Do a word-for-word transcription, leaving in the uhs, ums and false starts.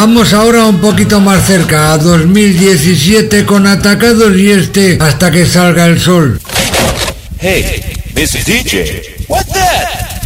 Vamos ahora un poquito más cerca, a dos mil diecisiete con Atacados y este Hasta que salga el sol. Hey, mister D J, what's that?